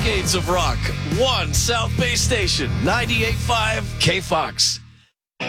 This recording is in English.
decades of rock. One South Bay station, 98.5 KFOX.